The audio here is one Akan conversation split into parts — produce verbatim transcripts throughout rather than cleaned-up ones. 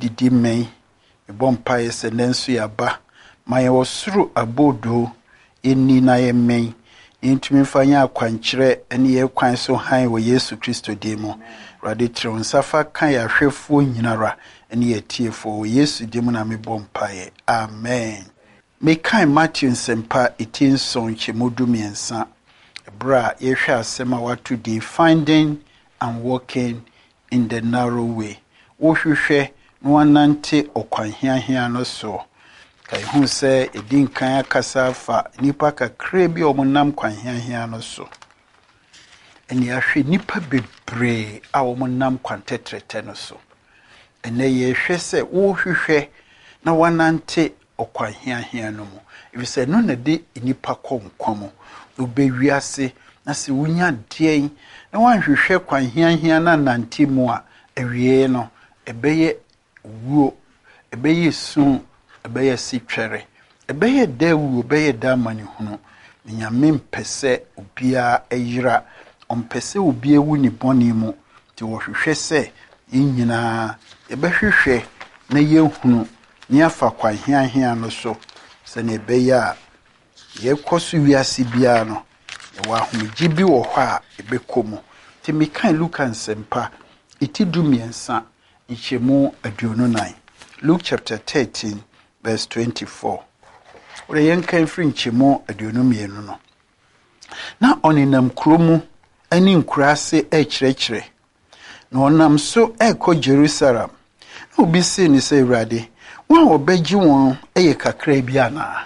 didi men me bompa yese nenso yaba ma ye wosuru abodo eni na ye men intumi fanya akwankyere ene ye kwan so han wo Yesu Kristo demo rade tron safa kan ya hwefo nyinara ene ye tiefo wo Yesu demo na me bompa ye amen. Me kan Matthew nsempa itinson chemodu miensa bra ye hwe asema watu di finding and walking in the narrow way. Wo hwehwe no anante okwanhiahia no so kai hu se edin kan akasa fa nipa kakra bi omunam kwanhiahia no so eni ahwe nipa bebre a omunam kwantetrete no so ene ye hwe se wo hwehwe na wanante okwanhiahia no mu ibi se no na de nipa konkomo obewiase na se wunya den na wanhwehwe kwanhiahia na nante mu a ewie no ebeye wuo ebeye sun ebeye sitwere ebeye dawu ebeye damani hunu nyame mpese obia eyira ompese obia wu ni boni mu ti wo hwehwe se yinyina ebehwehwe na yehunu ni afa kwanhiahia no so se na ebeye a yekoso wiase bia no wa homeji bi wo hɔ a ebekomu ti mikan Luka nsempa itidu miensa ichemu aduonu nine. Luke chapter thirteen verse twenty-four. Ore yenkan firi nchemu aduonu mienu no. Na oninam kromu ani nkurase e kyerɛkyerɛ. Na onam so ekɔ Jerusalem. Na obi se ni se Awurade, wan obegi won eye kakra bi ana.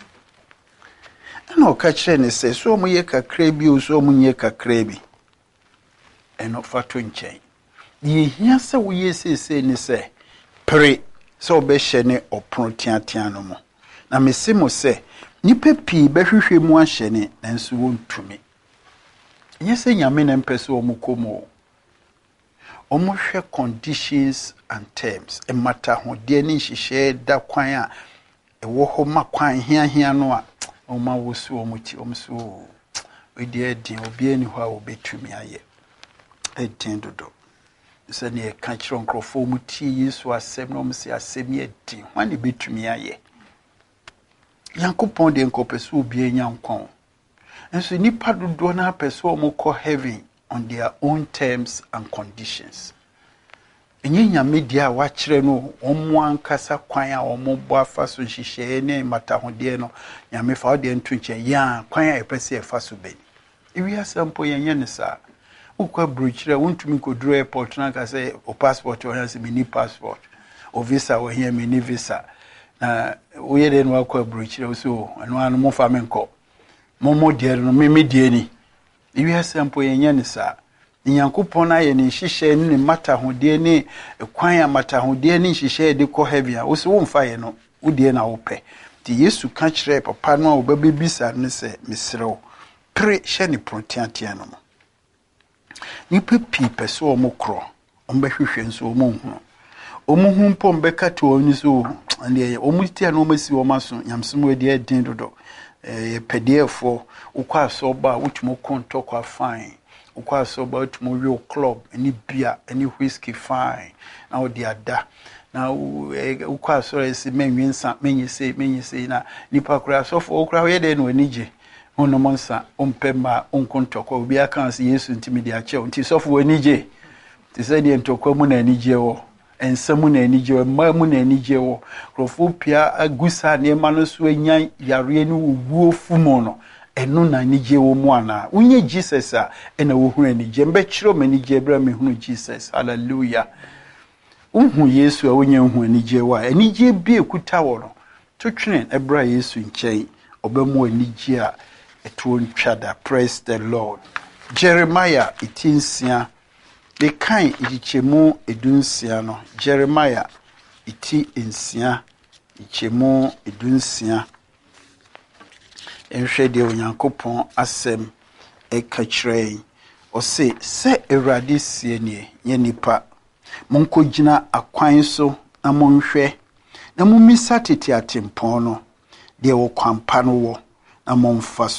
Na oka kyerɛ ni se so omo ye kakra bi o so omo nye kakra bi. Eno fato nkyɛn. Ye hia se wo yesese ni se pre so obehye ne opro tiatia no mo na mesimo se nipa pii behwehwe mu ahye ne nanso wontumi yese nyame na mpese omukomo omuhwe conditions and terms e mata ho de ni hihye da kwan a ewo ho makwan hia hia no a oma wosu omuti omso we de din obi ani ho a obetumi aye edin dodo se ne ka kire nkrofo mu ti Yesu asem no mse asem ye din hwane betumi aye Yankopon de nkopeso obi enyankon enso nipa dodo na apeso omukọ heaven on their own terms and conditions enye nyame dia wa kire no omo ankasa kwan a omo bo afa so hihye ne matahode no nyame fa ode ntunche ya kwan a epese efa so beni iwi asampo yenye ne sa ukwa bruchira untumi kodru airport na ka say o passport o yanse mini passport o visa o here mini visa na uye den wa kwa bruchira so anu anu mo fa menko momo de no meme de ni iwi asampo yenye ne sa Nyankopon na ye ne hihye ne mata hode ne kwan ya mata hode ne hihye de ko heaven a wo se wo mfa ye no wo de na wo pe ti Yesu ka kire papa no a wo babebisa ne se mesrew pre hye ne protiatia no nipa pi pese o mokro ombehwehwe nso o monhu o monhu mpo mbeka to oni so ande o mutia no masi o maso nyamsem we de din dodo eh pedefo ukwa so ba utumo konto kwa fine ukwa so ba utumo real club any beer any whiskey fine na o de ada na ukwa so esi menwinsa menyese menyese na nipa kura so fo okura we de no anije ono monsa ompema onkontoko obi aka nsi Yesu ntimi de ache nti sofo anije ti se de ntokwa mu na anije wo ensamu na anije wo ma mu na anije wo krofo pia agusa ne ma no so anyan yare ni wuo fumo no eno na anije wo mu ana unye Jesus a ena wo hu anije mbe kiro manije bra me hu Jesus hallelujah unhu Yesu a unye hu anije wa anije bi ekuta wo no to twene ebra Yesu nkyɛn obemu anije a etuon chada. Praise the Lord. Jeremiah itinsia de kan ichemu edunsia no Jeremiah iti ensia ichemu edunsia enhwe de Onyankopon asem ekachirei o se se Awurade sie nie nye nipa monkogina akwan so na monhwe na mumisa tete atempon no de wo kwampa no wo na momfa